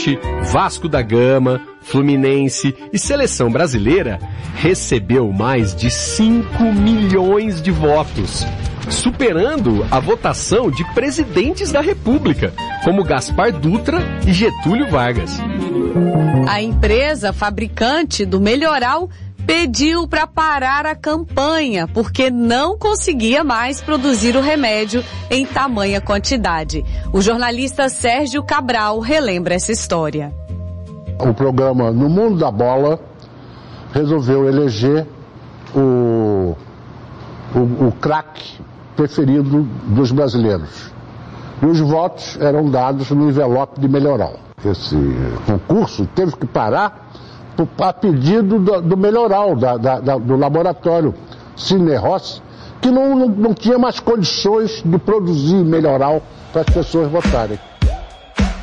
Esporte, Vasco da Gama, Fluminense e Seleção Brasileira recebeu mais de 5 milhões de votos, superando a votação de presidentes da República, como Gaspar Dutra e Getúlio Vargas. A empresa fabricante do Melhoral pediu para parar a campanha porque não conseguia mais produzir o remédio em tamanha quantidade. O jornalista Sérgio Cabral relembra essa história. O programa No Mundo da Bola resolveu eleger o craque preferido dos brasileiros. E os votos eram dados no envelope de Melhoral. Esse concurso teve que parar a pedido do Melhoral, do laboratório Cinerros, que não tinha mais condições de produzir Melhoral para as pessoas votarem.